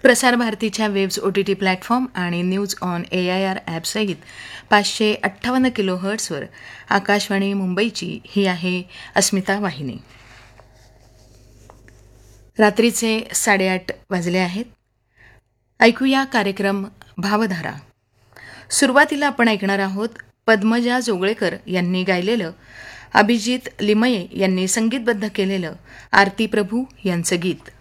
प्रसार भारतीच्या waves OTT platform आणि न्यूज ऑन AIR ॲपसहित 558 किलोहर्ट्झवर आकाशवाणी मुंबईची ही आहे अस्मिता वाहिनी. रात्रीचे 8:30 वाजले आहेत. ऐकूया कार्यक्रम भावधारा. सुरुवातीला आपण ऐकणार आहोत पद्मजा जोगळेकर यांनी गायलेलं, अभिजित लिमये यांनी संगीतबद्ध केलेलं आरती प्रभू यांचं गीत.